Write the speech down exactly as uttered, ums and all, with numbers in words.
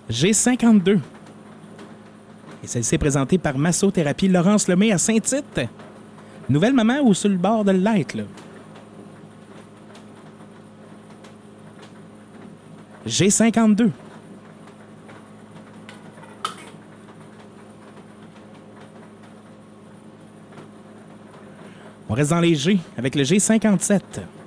G cinquante-deux. Et celle-ci est présentée par Massothérapie Laurence Lemay à Saint-Tite. Nouvelle maman ou sur le bord de l'être, là? G cinquante-deux. On reste dans les G avec le G cinquante-sept.